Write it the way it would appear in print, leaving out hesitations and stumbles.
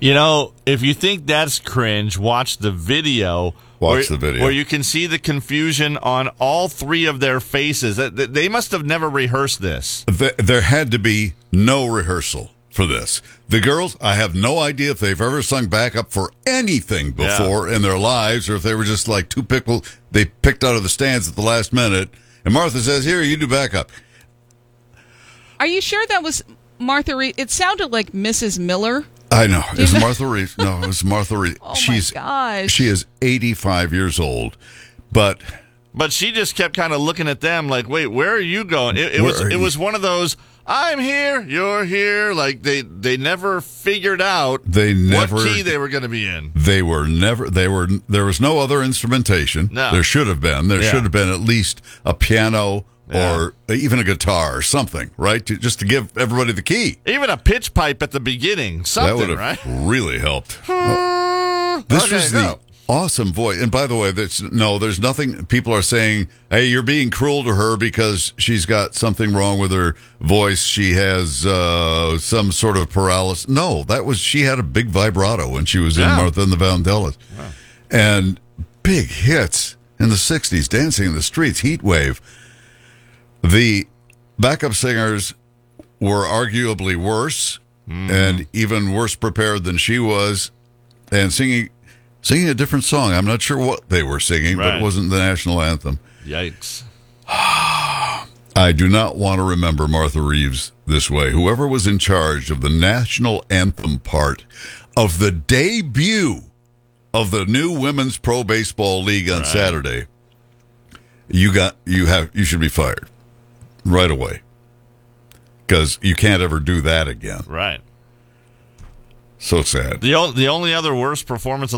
You know, if you think that's cringe, watch the video. Watch the video. Where you can see the confusion on all three of their faces. They must have never rehearsed this. There had to be no rehearsal for this. The girls, I have no idea if they've ever sung backup for anything before in their lives, or if they were just like two people they picked out of the stands at the last minute. And Martha says, "Here, you do backup." Are you sure that was Martha Reeves? It sounded like Mrs. Miller. I know. It's Martha Reeves. No, it's Martha Reeves. Oh, my gosh. She is 85 years old, but she just kept kind of looking at them like, wait, where are you going? It was one of those, I'm here, you're here. Like they never figured out what key they were going to be in. There was no other instrumentation. No. There should have been. There should have been at least a piano or even a guitar or something, right? Just to give everybody the key. Even a pitch pipe at the beginning. Something, that would have really helped. This was the awesome voice. And by the way, there's nothing. People are saying, hey, you're being cruel to her because she's got something wrong with her voice. She has some sort of paralysis. No, she had a big vibrato when she was in Martha and the Vandellas. Wow. And big hits in the 60s, Dancing in the Streets, Heat Wave. The backup singers were arguably worse and even worse prepared than she was, and singing a different song. I'm not sure what they were singing, but it wasn't the national anthem. Yikes. I do not want to remember Martha Reeves this way. Whoever was in charge of the national anthem part of the debut of the new Women's Pro Baseball League on Saturday, you should be fired right away, because you can't ever do that again. Right. So sad. The only other worst performance